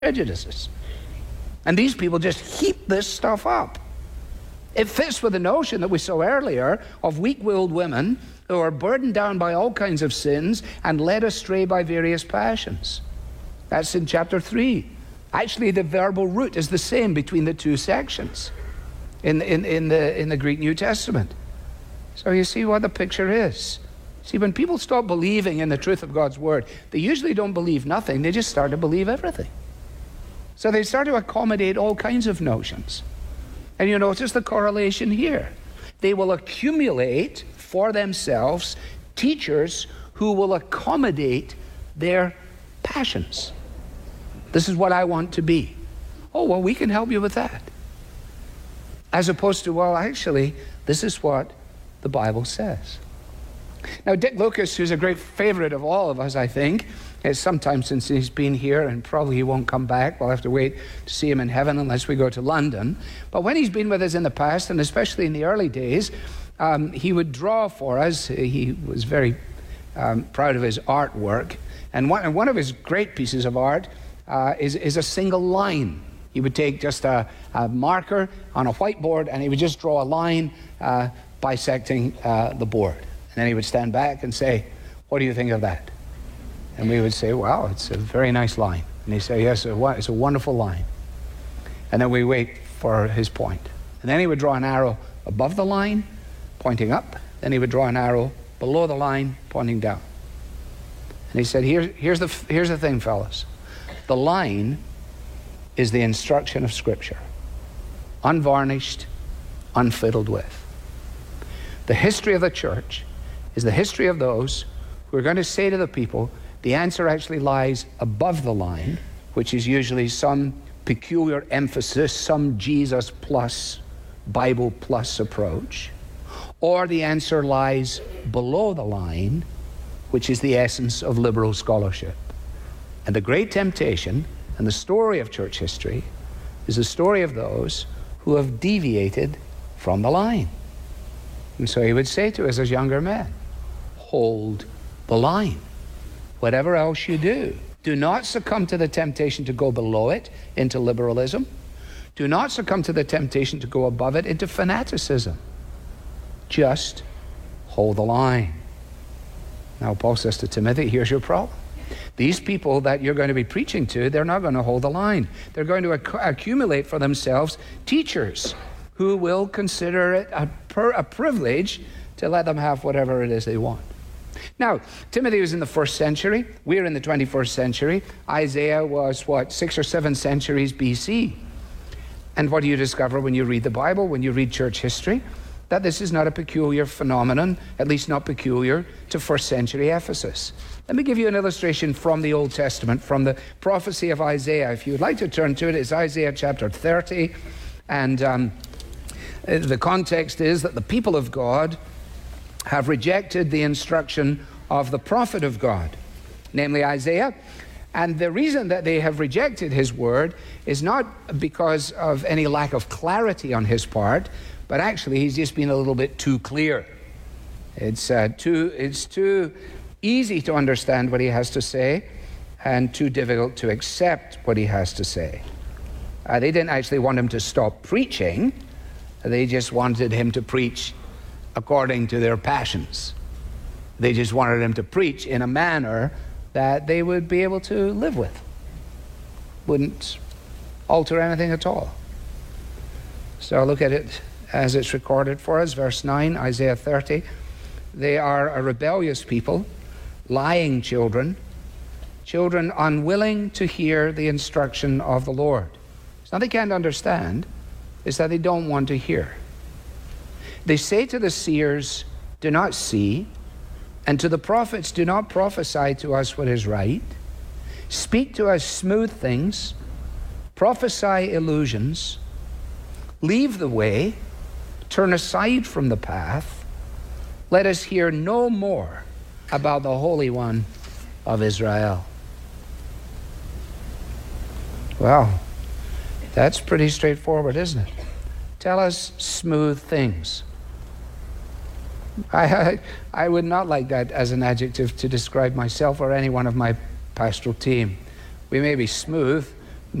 prejudices. And these people just heap this stuff up. It fits with the notion that we saw earlier of weak-willed women who are burdened down by all kinds of sins and led astray by various passions. That's in chapter 3. Actually, the verbal root is the same between the two sections in the Greek New Testament. So you see what the picture is. See, when people stop believing in the truth of God's word, they usually don't believe nothing. They just start to believe everything. So they start to accommodate all kinds of notions. And you notice the correlation here. They will accumulate for themselves teachers who will accommodate their passions. This is what I want to be. Oh, well, we can help you with that. As opposed to, well, actually, this is what the Bible says. Now, Dick Lucas, who's a great favorite of all of us, I think, it's some time since he's been here, and probably he won't come back. We'll have to wait to see him in heaven unless we go to London. But when he's been with us in the past, and especially in the early days, he would draw for us. He was very proud of his artwork. And one of his great pieces of art is a single line. He would take just a marker on a whiteboard, and he would just draw a line bisecting the board. And then he would stand back and say, "What do you think of that?" And we would say, "Wow, it's a very nice line." And he'd say, "Yes, it's a wonderful line." And then we wait for his point. And then he would draw an arrow above the line, pointing up. Then he would draw an arrow below the line, pointing down. And he said, here's the thing, fellas. The line is the instruction of Scripture, unvarnished, unfiddled with. The history of the church is the history of those who are going to say to the people, the answer actually lies above the line, which is usually some peculiar emphasis, some Jesus plus, Bible plus approach, or the answer lies below the line, which is the essence of liberal scholarship. And the great temptation and the story of church history is the story of those who have deviated from the line. And so he would say to us as younger men, hold the line. Whatever else you do not succumb to the temptation to go below it into liberalism. Do not succumb to the temptation to go above it into fanaticism. Just hold the line. Now, Paul says to Timothy, here's your problem. These people that you're going to be preaching to, they're not going to hold the line. They're going to accumulate for themselves teachers who will consider it a privilege to let them have whatever it is they want. Now, Timothy was in the 1st century. We're in the 21st century. Isaiah was, 6 or 7 centuries BC. And what do you discover when you read the Bible, when you read church history? That this is not a peculiar phenomenon, at least not peculiar to 1st century Ephesus. Let me give you an illustration from the Old Testament, from the prophecy of Isaiah. If you would like to turn to it, it's Isaiah chapter 30. And the context is that the people of God have rejected the instruction of the prophet of God, namely Isaiah. And the reason that they have rejected his word is not because of any lack of clarity on his part, but actually he's just been a little bit too clear. It's too easy to understand what he has to say and too difficult to accept what he has to say. They didn't actually want him to stop preaching. They just wanted him to preach according to their passions. They just wanted him to preach in a manner that they would be able to live with. Wouldn't alter anything at all. So look at it as it's recorded for us, verse 9, Isaiah 30. They are a rebellious people, lying children, children unwilling to hear the instruction of the Lord. It's not they can't understand, it's that they don't want to hear. They say to the seers, do not see, and to the prophets, do not prophesy to us what is right. Speak to us smooth things, prophesy illusions, leave the way, turn aside from the path. Let us hear no more about the Holy One of Israel. Well, that's pretty straightforward, isn't it? Tell us smooth things. I would not like that as an adjective to describe myself or any one of my pastoral team. We may be smooth,